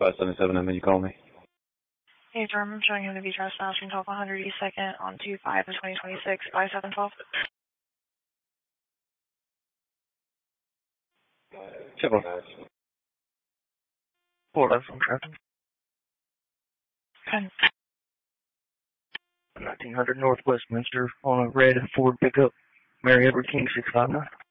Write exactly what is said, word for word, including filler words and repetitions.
five seventy-seven, and then you call me. Hey, firm, I'm showing him the V Trust now. twelve one hundred East second on two five of twenty twenty-six, five seven twelve. Sure. Four left from traffic. ten. nineteen hundred North Westminster on a red Ford pickup. Mary Edward King six five nine.